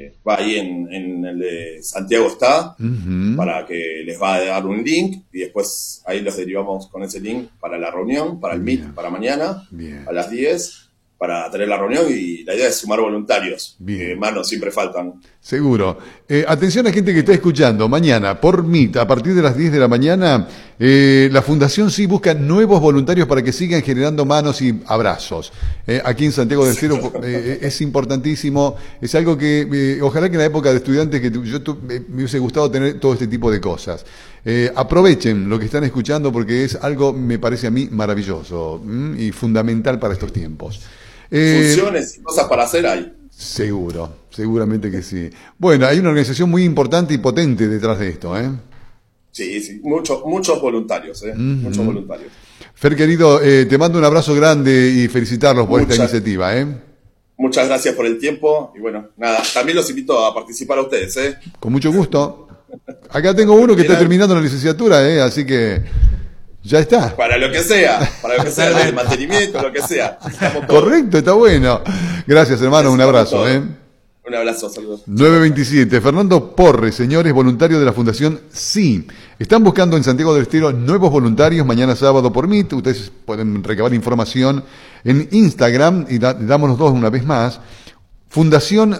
va ahí en el de Santiago está, para que les va a dar un link y después ahí los derivamos con ese link para la reunión, para el Meet, para mañana, a las 10, para tener la reunión, y la idea es sumar voluntarios, que manos siempre faltan. Seguro. Atención a gente que está escuchando, mañana por Meet, a partir de las 10 de la mañana, la Fundación Sí busca nuevos voluntarios para que sigan generando manos y abrazos. Aquí en Santiago del Estero es importantísimo, es algo que ojalá que en la época de estudiantes que me hubiese gustado tener todo este tipo de cosas. Aprovechen lo que están escuchando porque es algo, me parece a mí, maravilloso y fundamental para estos tiempos. Funciones y cosas para hacer hay. Seguramente que sí. Bueno, hay una organización muy importante y potente detrás de esto, ¿eh? Sí, muchos voluntarios, muchos voluntarios. Fer, querido, te mando un abrazo grande y felicitarlos por esta iniciativa, ¿eh? Muchas gracias por el tiempo y bueno, nada, también los invito a participar a ustedes, ¿eh? Con mucho gusto. Acá tengo uno que está terminando la licenciatura, ¿eh? Así que ya está. Para lo que sea, de mantenimiento, lo que sea. Correcto, está bueno. Gracias, hermano, un abrazo, ¿eh? Un abrazo, saludos. 927. Fernando Porres, señores, voluntario de la Fundación Sí. Están buscando en Santiago del Estero nuevos voluntarios mañana sábado por Meet. Ustedes pueden recabar información en Instagram y damos los dos una vez más. Fundación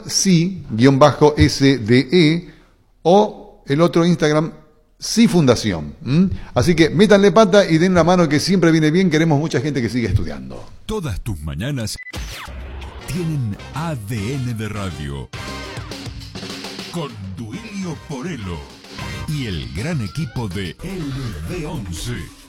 Sí-SDE o el otro Instagram Sí Fundación. Así que métanle pata y den una mano que siempre viene bien. Queremos mucha gente que siga estudiando. Todas tus mañanas tienen ADN de radio. Con Duilio Porello y el gran equipo de LB11.